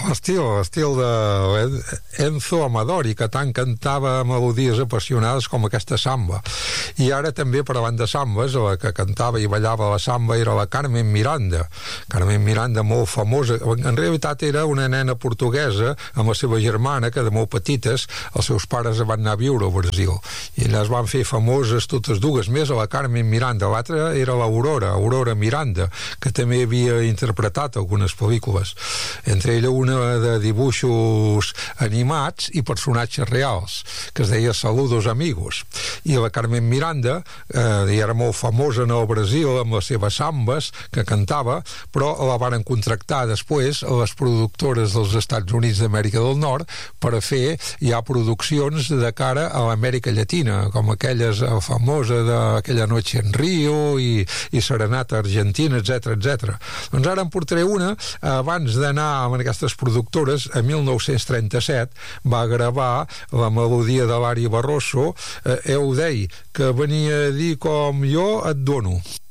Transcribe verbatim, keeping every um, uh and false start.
l'estil, l'estil d'Enzo Amadori, que tant cantava melodies apassionades com aquesta samba. I ara també, parlant de sambes, la que cantava i ballava la samba era la Carmen Miranda. Carmen Miranda, molt famosa. En realitat era una nena portuguesa amb la seva germana, que de molt petites els seus pares van anar a viure al Brasil. I elles van fer famoses totes dues, més a la Carmen Miranda. L'altra era l'Aurora, Aurora Miranda, que també havia interpretat algunes pel·lícules. Entre ella una de dibuixos animats i personatges reals, que es deia Saludos Amigos. I la Carmen Miranda eh, era molt famosa en el Brasil amb les seves sambes que cantava, però la van contractar després a les productores dels Estats Units d'Amèrica del Nord per a fer ja produccions de cara a l'Amèrica Llatina, com aquelles eh, famosa d'aquella Noche en Rio i, i Serenata Argentina, etc etcètera. Doncs ara en portaré una. Abans d'anar amb aquestes productores, a mil nou-cents trenta-set va gravar la melodia de l'Ari Barroso, eh, heu d'ell, que venia a dir com jo et dono.